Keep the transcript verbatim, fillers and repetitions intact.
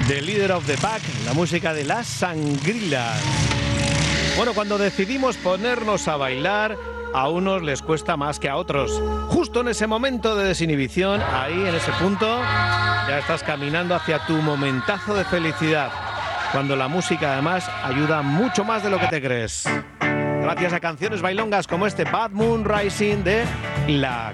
The Leader of the Pack, la música de las Shangri-Las. Bueno, cuando decidimos ponernos a bailar, a unos les cuesta más que a otros. Justo en ese momento de desinhibición, ahí en ese punto, ya estás caminando hacia tu momentazo de felicidad. Cuando la música además ayuda mucho más de lo que te crees. Gracias a canciones bailongas como este Bad Moon Rising de La